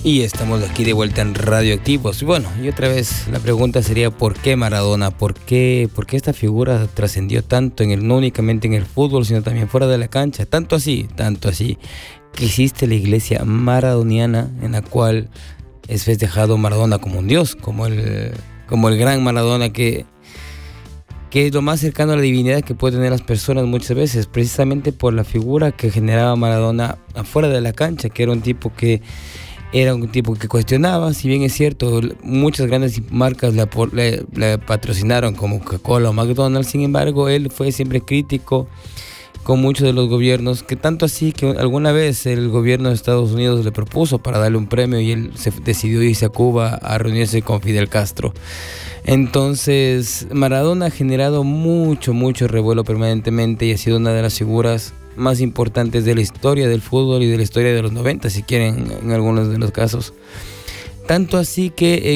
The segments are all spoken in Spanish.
Y estamos aquí de vuelta en Radioactivos. Bueno, y otra vez la pregunta sería ¿por qué Maradona? ¿Por qué esta figura trascendió tanto no únicamente en el fútbol, sino también fuera de la cancha? Tanto así, que existe la iglesia maradoniana, en la cual es festejado Maradona como un dios, como el gran Maradona, que es lo más cercano a la divinidad que pueden tener las personas muchas veces, precisamente por la figura que generaba Maradona afuera de la cancha, que era un tipo que cuestionaba. Si bien es cierto, muchas grandes marcas le patrocinaron, como Coca-Cola o McDonald's, sin embargo, él fue siempre crítico con muchos de los gobiernos, que tanto así que alguna vez el gobierno de Estados Unidos le propuso para darle un premio y él decidió irse a Cuba a reunirse con Fidel Castro. Entonces, Maradona ha generado mucho revuelo permanentemente y ha sido una de las figuras más importantes de la historia del fútbol y de la historia de los 90, si quieren, en algunos de los casos. Tanto así que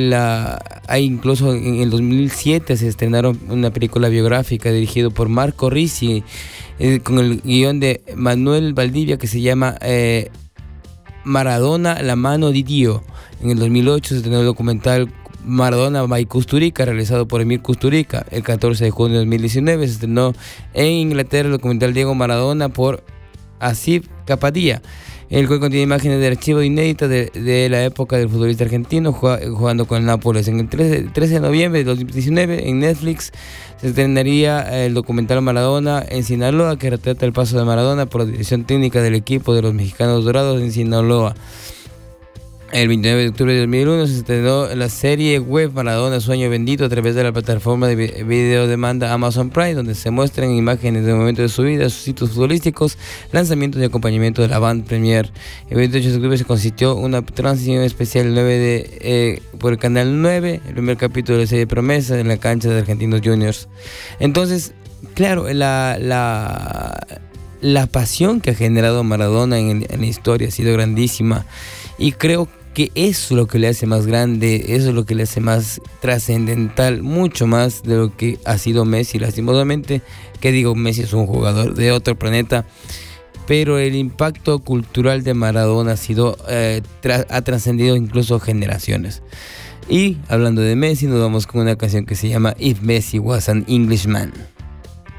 incluso en el 2007 se estrenaron una película biográfica dirigida por Marco Ricci, con el guión de Manuel Valdivia, que se llama Maradona, la mano di Dio. En el 2008 se estrenó el documental Maradona by Kusturica, realizado por Emir Kusturica. El 14 de junio de 2019 se estrenó en Inglaterra el documental Diego Maradona por Asif Kapadia, el cual contiene imágenes de archivo inéditas de la época del futbolista argentino jugando con el Nápoles. En el 13 de noviembre de 2019 en Netflix se estrenaría el documental Maradona en Sinaloa, que retrata el paso de Maradona por la dirección técnica del equipo de los Mexicanos Dorados en Sinaloa. El 29 de octubre de 2001 se estrenó la serie web Maradona Sueño Bendito a través de la plataforma de video demanda Amazon Prime, donde se muestran imágenes de momentos de su vida, sus hitos futbolísticos, lanzamientos y acompañamiento de la band premier. El 28 de octubre se consistió una transmisión especial por el canal 9, el primer capítulo de la serie Promesa en la cancha de Argentinos Juniors. Entonces, claro, la pasión que ha generado Maradona en la historia ha sido grandísima, y creo que eso es lo que le hace más grande, eso es lo que le hace más trascendental, mucho más de lo que ha sido Messi. Lastimosamente, Messi es un jugador de otro planeta, pero el impacto cultural de Maradona ha trascendido incluso generaciones. Y hablando de Messi, nos vamos con una canción que se llama If Messi Was an Englishman.